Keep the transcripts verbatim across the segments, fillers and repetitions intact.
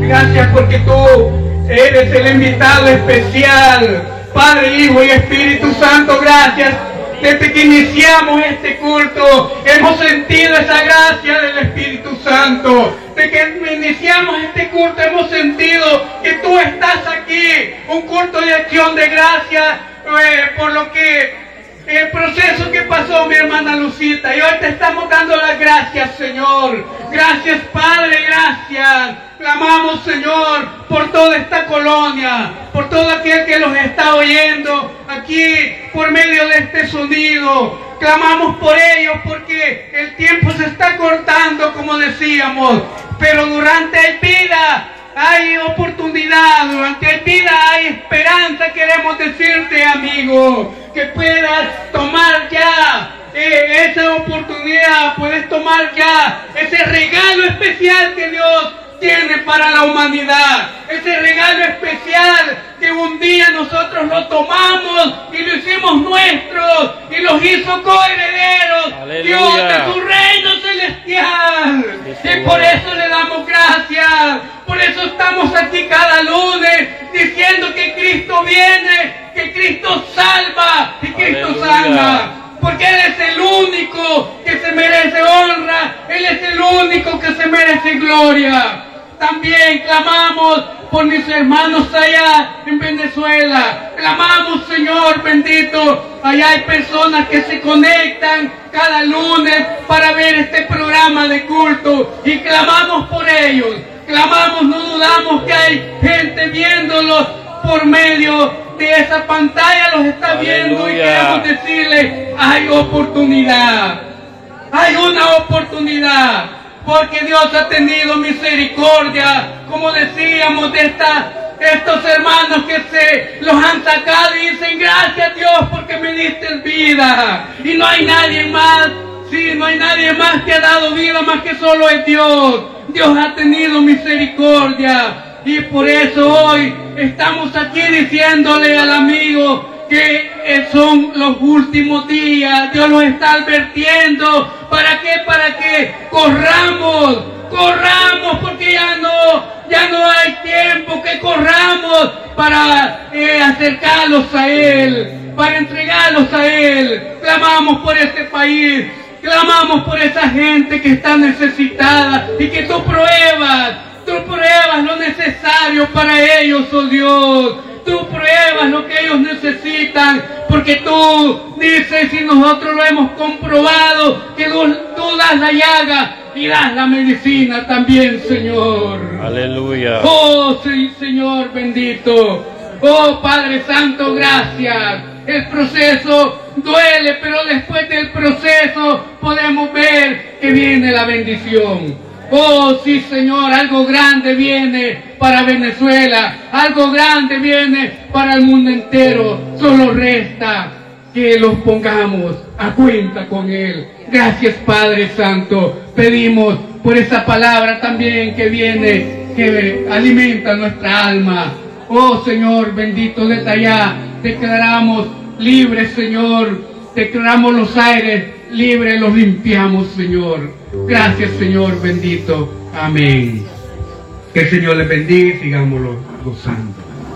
Gracias porque tú eres el invitado especial. Padre, Hijo y Espíritu Santo, gracias. Desde que iniciamos este culto, hemos sentido esa gracia del Espíritu Santo. Desde que iniciamos este culto, hemos sentido que tú estás aquí. Un culto de acción de gracia eh, por lo que el proceso que pasó mi hermana Lucita. Y hoy te estamos dando las gracias, Señor. Gracias, Padre, gracias. Clamamos, Señor, por toda esta colonia, por todo aquel que los está oyendo aquí por medio de este sonido. Clamamos por ellos porque el tiempo se está cortando, como decíamos, pero durante hay vida, hay oportunidad, durante hay vida, hay esperanza. Queremos decirte, amigo, que puedas tomar ya eh, esa oportunidad, puedes tomar ya ese regalo especial que Dios tiene para la humanidad, ese regalo especial que un día nosotros lo tomamos y lo hicimos nuestro y los hizo coherederos. Aleluya. Dios de su reino celestial. Y por eso le damos gracias, por eso estamos aquí cada lunes diciendo que Cristo viene, que Cristo salva y Cristo sana. Porque Él es el único que se merece honra, Él es el único que se merece gloria. También clamamos por mis hermanos allá en Venezuela. Clamamos, Señor bendito, allá hay personas que se conectan cada lunes para ver este programa de culto. Y clamamos por ellos. Clamamos, no dudamos que hay gente viéndolos por medio de esa pantalla, los está viendo. Aleluya. Y queremos decirle, hay oportunidad, hay una oportunidad, porque Dios ha tenido misericordia, como decíamos, de esta, estos hermanos que se los han sacado y dicen, gracias Dios porque me diste vida. Y no hay nadie más, sí, no hay nadie más que ha dado vida más que solo es Dios. Dios ha tenido misericordia. Y por eso hoy estamos aquí diciéndole al amigo que son los últimos días. Dios los está advirtiendo. ¿Para qué? Para que corramos, corramos, porque ya no, ya no hay tiempo, que corramos para eh, acercarlos a Él, para entregarlos a Él. Clamamos por este país. Clamamos por esa gente que está necesitada y que tú pruebas. Tú pruebas lo necesario para ellos, oh Dios. Tú pruebas lo que ellos necesitan, porque tú dices, y nosotros lo hemos comprobado, que tú, tú das la llaga y das la medicina también, Señor. Aleluya. Oh, sí, Señor bendito. Oh, Padre Santo, gracias. El proceso duele, pero después del proceso podemos ver que viene la bendición. Oh, sí, Señor, algo grande viene para Venezuela, algo grande viene para el mundo entero. Solo resta que los pongamos a cuenta con Él. Gracias, Padre Santo. Pedimos por esa palabra también que viene, que alimenta nuestra alma. Oh, Señor, bendito desde allá, declaramos libres, Señor, declaramos los aires libres, los limpiamos, Señor. Gracias, Señor bendito. Amén. Que el Señor les bendiga y sigámoslo gozando.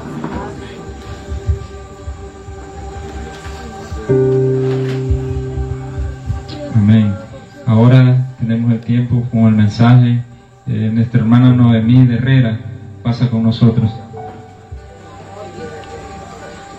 Amén. Ahora tenemos el tiempo con el mensaje. Eh, nuestra hermana Noemí de Herrera pasa con nosotros.